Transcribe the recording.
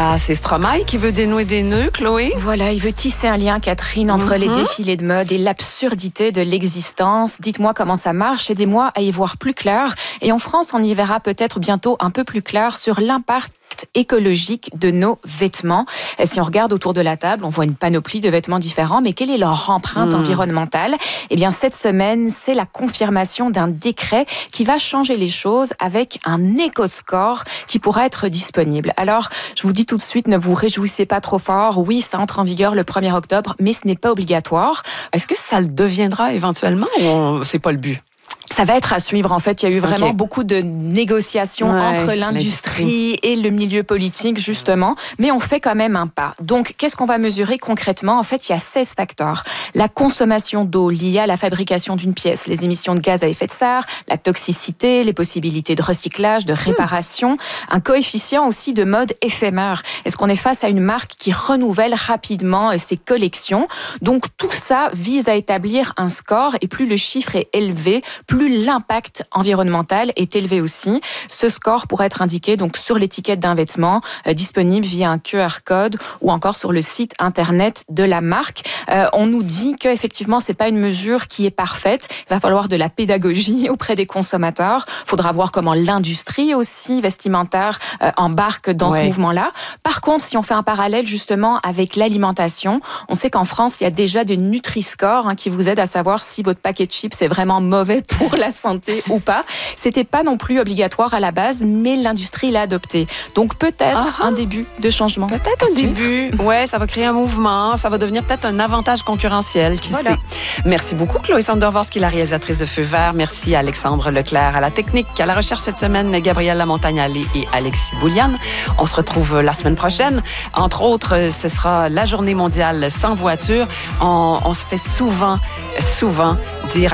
Ah, c'est Stromae qui veut dénouer des nœuds, Chloé? Voilà, il veut tisser un lien, Catherine, entre les défilés de mode et l'absurdité de l'existence. Dites-moi comment ça marche, aidez-moi à y voir plus clair. Et en France, on y verra peut-être bientôt un peu plus clair sur l'impact écologique de nos vêtements. Et si on regarde autour de la table, on voit une panoplie de vêtements différents, mais quelle est leur empreinte environnementale? Eh bien, cette semaine, c'est la confirmation d'un décret qui va changer les choses avec un éco-score qui pourra être disponible. Alors, je vous dis tout de suite, ne vous réjouissez pas trop fort. Oui, ça entre en vigueur le 1er octobre, mais ce n'est pas obligatoire. Est-ce que ça le deviendra éventuellement ou c'est pas le but? Ça va être à suivre. En fait, il y a eu vraiment beaucoup de négociations entre l'industrie et le milieu politique, justement. Mais on fait quand même un pas. Donc, qu'est-ce qu'on va mesurer concrètement? En fait, il y a 16 facteurs. La consommation d'eau liée à la fabrication d'une pièce, les émissions de gaz à effet de serre, la toxicité, les possibilités de recyclage, de réparation, un coefficient aussi de mode éphémère. Est-ce qu'on est face à une marque qui renouvelle rapidement ses collections? Donc, tout ça vise à établir un score et plus le chiffre est élevé, plus l'impact environnemental est élevé aussi. Ce score pourrait être indiqué donc sur l'étiquette d'un vêtement, disponible via un QR code ou encore sur le site internet de la marque. On nous dit que effectivement c'est pas une mesure qui est parfaite. Il va falloir de la pédagogie auprès des consommateurs. Il faudra voir comment l'industrie aussi vestimentaire embarque dans ce mouvement-là. Par contre, si on fait un parallèle justement avec l'alimentation, on sait qu'en France il y a déjà des Nutri-Score qui vous aident à savoir si votre paquet de chips est vraiment mauvais pour la santé ou pas. C'était pas non plus obligatoire à la base, mais l'industrie l'a adopté. Donc peut-être un début de changement. Peut-être un début. Ouais, ça va créer un mouvement. Ça va devenir peut-être un avantage concurrentiel. Qui sait? Merci beaucoup, Chloé Sandervorski, la réalisatrice de Feu Vert. Merci à Alexandre Leclerc à la technique. À la recherche cette semaine, Gabrielle Lamontagne-Allé et Alexis Bouliane. On se retrouve la semaine prochaine. Entre autres, ce sera la journée mondiale sans voiture. On se fait souvent dire